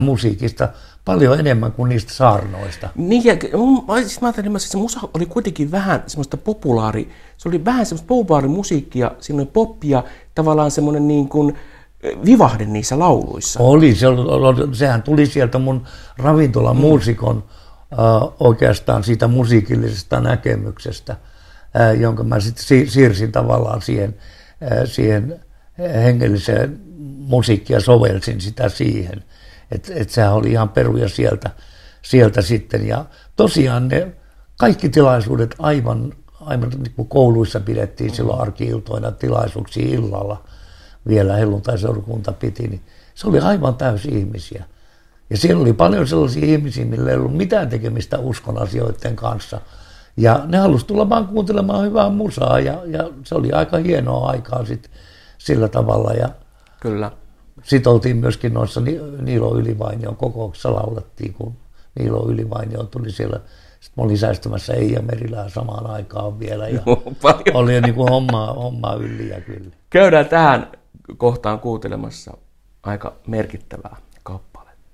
musiikista paljon enemmän kuin niistä saarnoista. Niin, ja mä ajattelin, että se musa oli kuitenkin vähän semmoista se oli vähän semmoista populaarimusiikkia, semmoinen pop ja tavallaan semmoinen niin kuin vivahde niissä lauluissa. Sehän tuli sieltä mun ravintolamuusikon oikeastaan siitä musiikillisesta näkemyksestä, jonka mä sitten siirsin tavallaan siihen hengelliseen musiikkiin ja sovelsin sitä siihen. Että sehän oli ihan peruja sieltä sitten. Ja tosiaan ne kaikki tilaisuudet aivan niin kuin kouluissa pidettiin silloin arki-iltoina tilaisuuksia illalla. Vielä helluntaiseurakunta piti, niin se oli aivan täysi ihmisiä. Ja siellä oli paljon sellaisia ihmisiä, millä ei ollut mitään tekemistä uskon asioiden kanssa. Ja ne halusi tulla vaan kuuntelemaan hyvää musaa ja se oli aika hienoa aikaa sitten sillä tavalla. Ja kyllä. Sitten oltiin myöskin noissa Niilo Ylivainion kokouksissa laulettiin, kun Niilo Ylivainio tuli siellä. Sitten mä olin säästämässä Eija Merilää samaan aikaan vielä ja oli niin kuin hommaa ylliä kyllä. Käydään tähän kohtaan kuuntelemassa aika merkittävää kappaletta.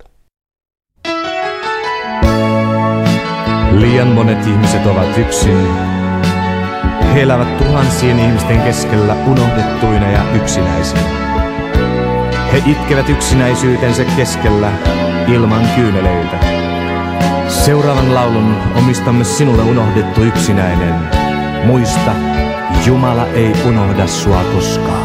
Liian monet ihmiset ovat yksin. He elävät tuhansien ihmisten keskellä unohdettuina ja yksinäisinä. He itkevät yksinäisyytensä keskellä ilman kyyneleitä. Seuraavan laulun omistamme sinulle unohdettu yksinäinen. Muista, Jumala ei unohda sua koskaan.